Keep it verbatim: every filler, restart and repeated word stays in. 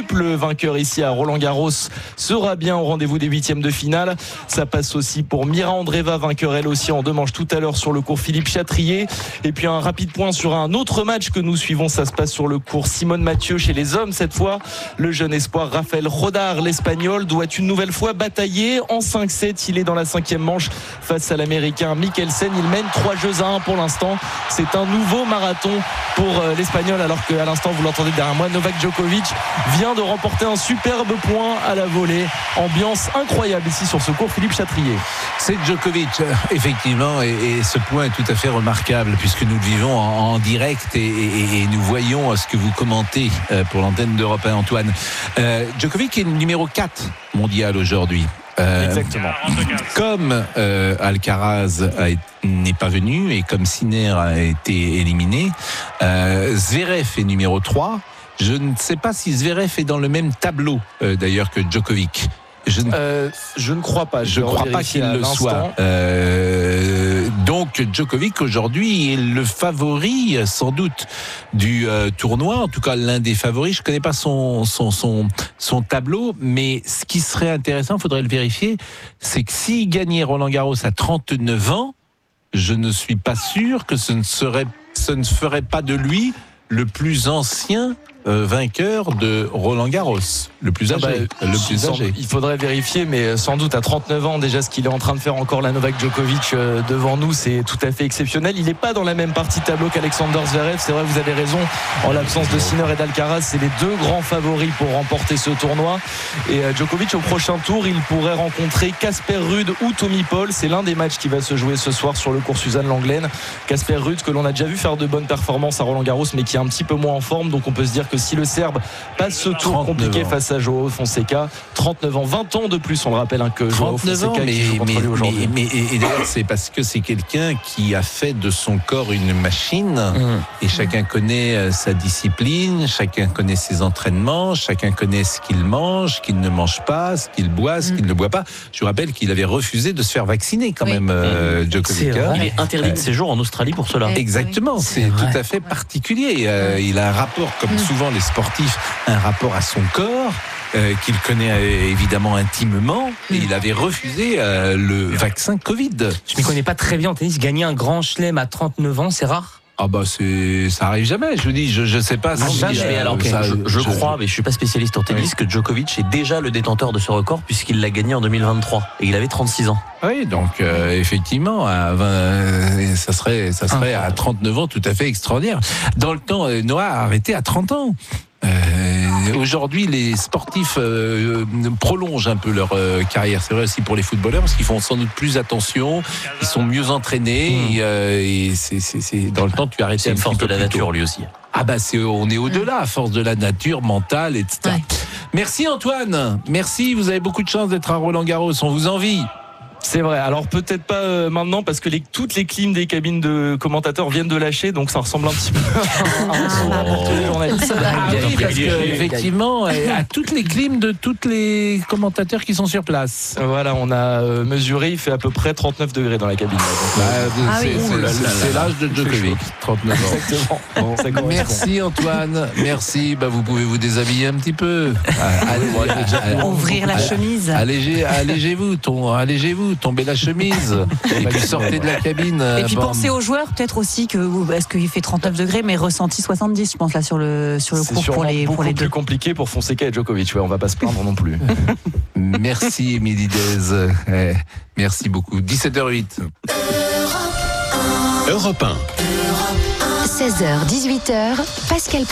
quadruple vainqueur ici à Roland-Garros, sera bien au rendez-vous des huitièmes de finale. Ça passe aussi pour Mira Andreeva, vainqueur elle aussi en deux manches tout à l'heure sur le court Philippe Chatrier. Et puis un rapide point sur un autre match que nous suivons, ça se passe sur le court Simone Mathieu chez les hommes cette fois. Le jeune espoir Rafael Rodar, l'Espagnol, doit une nouvelle fois batailler en cinq sept. Il est dans la cinquième manche face à l'Américain Mikkelsen. Il mène trois jeux à un pour l'instant. C'est un nouveau marathon pour l'Espagnol, alors qu'à l'instant, vous l'entendez derrière moi, Novak Djokovic vient de remporter un superbe point à la volée. Ambiance incroyable ici sur ce court Philippe Chatrier. C'est Djokovic, effectivement, et, et ce point est tout à fait remarquable puisque nous le vivons en, en direct et, et, et nous voyons ce que vous commentez pour l'antenne d'Europe un, Antoine. Euh, Djokovic est le numéro quatre mondial aujourd'hui. Euh, Exactement. Comme euh, Alcaraz a, n'est pas venu et comme Sinner a été éliminé, euh, Zverev est numéro trois. Je ne sais pas si Zverev est dans le même tableau euh, d'ailleurs que Djokovic. Je ne, euh, je ne crois pas. Je ne crois pas qu'il le soit. Euh, donc Djokovic aujourd'hui est le favori sans doute du euh, tournoi, en tout cas l'un des favoris. Je ne connais pas son, son, son, son tableau, mais ce qui serait intéressant, il faudrait le vérifier, c'est que s'il gagnait Roland-Garros à trente-neuf ans, je ne suis pas sûr que ce ne, serait, ce ne ferait pas de lui le plus ancien Euh, vainqueur de Roland-Garros, le plus âgé. Ah bah, le plus âgé. Il faudrait vérifier, mais sans doute à trente-neuf ans, déjà ce qu'il est en train de faire encore la Novak Djokovic euh, devant nous, c'est tout à fait exceptionnel. Il n'est pas dans la même partie de tableau qu'Alexander Zverev. C'est vrai, vous avez raison. En l'absence de Sinner et d'Alcaraz, c'est les deux grands favoris pour remporter ce tournoi. Et euh, Djokovic, au prochain tour, il pourrait rencontrer Casper Ruud ou Tommy Paul. C'est l'un des matchs qui va se jouer ce soir sur le court Suzanne Lenglen. Casper Ruud, que l'on a déjà vu faire de bonnes performances à Roland-Garros, mais qui est un petit peu moins en forme. Donc on peut se dire que si le Serbe passe ce tour compliqué face à Joao Fonseca, trente-neuf ans, vingt ans de plus, on le rappelle, hein, que Joao Fonseca ans, mais, qui joue contre mais, lui aujourd'hui. Mais, mais, et d'ailleurs, c'est parce que c'est quelqu'un qui a fait de son corps une machine, mmh. et chacun connaît sa discipline, chacun connaît ses entraînements, chacun connaît ce qu'il mange, ce qu'il ne mange pas, ce qu'il boit, ce mmh. qu'il ne boit pas. Je vous rappelle qu'il avait refusé de se faire vacciner quand oui. même, euh, Djokovic. Il est interdit de séjour en Australie pour cela. Exactement, oui. c'est, c'est tout à fait particulier. Euh, il a un rapport, comme mmh. souvent les sportifs, un rapport à son corps euh, qu'il connaît euh, évidemment intimement, et il avait refusé euh, le vaccin Covid. Je ne m'y connais pas très bien en tennis. Gagner un grand chelem à trente-neuf ans, c'est rare. Ah bah c'est ça arrive jamais. Je vous dis, je je sais pas. Non, si jamais. Euh, alors, okay. ça, je, je, je crois, je... mais je suis pas spécialiste en tennis, oui. que Djokovic est déjà le détenteur de ce record puisqu'il l'a gagné en deux mille vingt-trois et il avait trente-six ans. Oui, donc euh, effectivement, à vingt, ça serait ça serait à trente-neuf ans tout à fait extraordinaire. Dans le temps, Noah a arrêté à trente ans. Euh, aujourd'hui, les sportifs euh, prolongent un peu leur euh, carrière. C'est vrai aussi pour les footballeurs parce qu'ils font sans doute plus attention, ils sont mieux entraînés mmh. et, euh, et c'est, c'est, c'est dans le temps tu arrêtes. C'est une force de la nature tôt. Lui aussi. Ah bah c'est on est au-delà, à force de la nature mentale, et cetera. Ouais. Merci Antoine, merci. Vous avez beaucoup de chance d'être à Roland-Garros. On vous envie. C'est vrai. Alors peut-être pas euh, maintenant parce que les, toutes les clims des cabines de commentateurs viennent de lâcher, donc ça ressemble un petit peu à un son pour tous les journalistes. Ah oui, parce que effectivement, à toutes les clims de tous les commentateurs qui sont sur place. Voilà, on a euh, mesuré, il fait à peu près trente-neuf degrés dans la cabine. Donc, bah, ah c'est, oui. c'est, c'est, c'est l'âge de Djokovic, trente-neuf ans. Exactement. Bon, ça merci Antoine, merci. Bah, vous pouvez vous déshabiller un petit peu. Allez, allez, ouvrir la chemise. Allégez, allégez-vous, ton, allégez-vous. Tombez la chemise et puis sortez de la cabine. Et puis pensez aux joueurs peut-être aussi que parce qu'il fait trente-neuf degrés mais ressenti soixante-dix je pense là sur le sur le cours pour les pour les deux. C'est plus compliqué pour Fonseca et Djokovic. Ouais, on va pas se plaindre non plus. Merci Émilie Dez. Eh, merci beaucoup. dix-sept heures huit. Europe un. seize heures dix-huit heures. Pascal